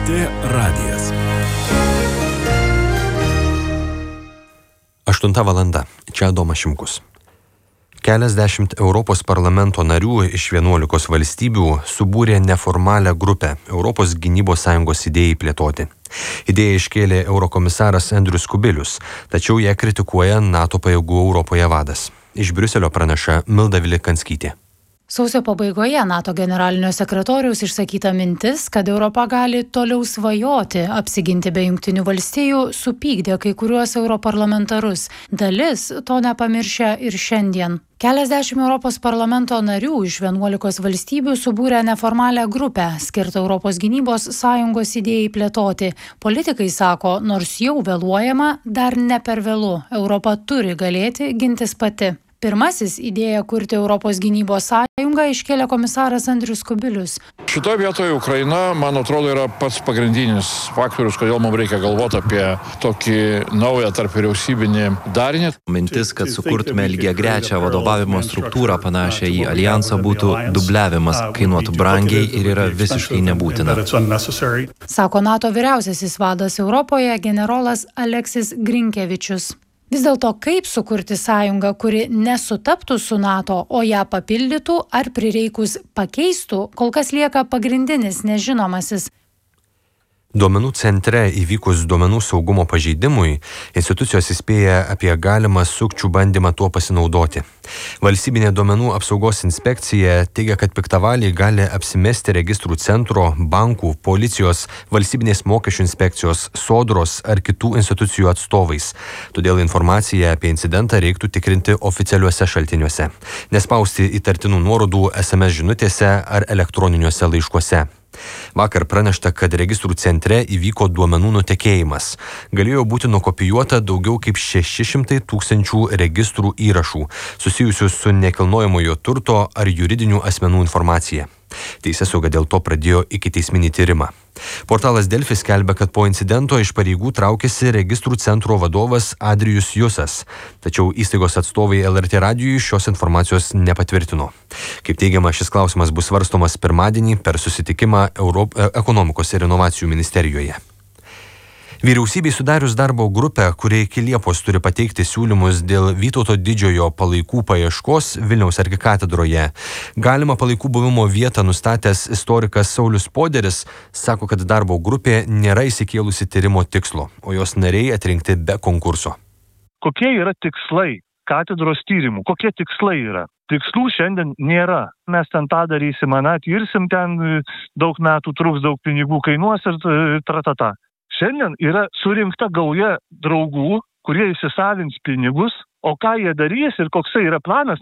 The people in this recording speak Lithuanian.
LRT radijas. 8 valanda. Čia Adomas Šimkus. Keliasdešimt Europos parlamento narių iš 11 valstybių subūrė neformalią grupę Europos gynybos sąjungos idėjai plėtoti. Idėją iškėlė eurokomisaras Andrius Kubilius, tačiau ją kritikuoja NATO pajėgų Europoje vadas. Iš Briuselio praneša Milda Vilikanskytė. Sausio pabaigoje NATO generalinio sekretoriaus išsakyta mintis, kad Europa gali toliau svajoti apsiginti be Jungtinių valstijų, supykdė kai kuriuos europarlamentarus. Dalis to nepamiršę ir šiandien. Keliasdešimt Europos parlamento narių iš 11 valstybių subūrė neformalią grupę, skirtą Europos gynybos sąjungos idėjai plėtoti. Politikai sako, nors jau vėluojama, dar ne per vėlu. Europa turi galėti gintis pati. Pirmasis idėją kurti Europos gynybos sąjungą iškėlė komisaras Andrius Kubilius. Šitoje vietoje Ukraina, man atrodo, yra pats pagrindinis faktorius, kodėl mums reikia galvoti apie tokį naują tarp vyriausybinį darinį. Mintis, kad sukurtume lygiagrečią vadovavimo struktūrą panašią į alijansą būtų dubliavimas, kainuotų brangiai ir yra visiškai nebūtina. Sako NATO vyriausiasis vadas Europoje generolas Aleksis Grinkevičius. Vis dėlto, kaip sukurti sąjungą, kuri nesutaptų su NATO, o ją papildytų ar prireikus pakeistų, kol kas lieka pagrindinis nežinomasis. Duomenų centre įvykus duomenų saugumo pažeidimui, institucijos įspėja apie galimą sukčių bandymą tuo pasinaudoti. Valstybinė duomenų apsaugos inspekcija teigia, kad piktavaliai gali apsimesti registrų centro, bankų, policijos, valstybinės mokesčių inspekcijos, sodros ar kitų institucijų atstovais. Todėl informaciją apie incidentą reiktų tikrinti oficialiuose šaltiniuose, nespausti įtartinų nuorodų SMS žinutėse ar elektroniniuose laiškuose. Vakar pranešta, kad registrų centre įvyko duomenų nutekėjimas. Galėjo būti nukopijuota daugiau kaip 600 000 registrų įrašų, susijusių su nekilnojamojo turto ar juridinių asmenų informacija. Teisėsauga dėl to pradėjo ikiteisminį tyrimą. Portalas Delfi skelbia, kad po incidento iš pareigų traukėsi registrų centro vadovas Adrijus Jusas, tačiau įstaigos atstovai LRT radijui šios informacijos nepatvirtino. Kaip teigiama, šis klausimas bus svarstomas pirmadienį per susitikimą ekonomikos ir inovacijų ministerijoje. Vyriausybei sudarius darbo grupę, kuri iki Liepos turi pateikti siūlymus dėl Vytauto didžiojo palaikų paieškos Vilniaus arkikatedroje, galima palaikų buvimo vietą nustatęs istorikas Saulius Poderis sako, kad darbo grupė nėra įsikėlusi tyrimo tikslo, o jos nariai atrinkti be konkurso. Kokie yra tikslai katedros tyrimų? Kokie tikslai yra? Tikslų šiandien nėra. Mes ten tą darysim, atirsim ten, daug metų truks, daug pinigų kainuos ir tratata. Šiandien yra surinkta gauja draugų, kurie įsisavins pinigus, o ką jie darys ir koksai yra planas,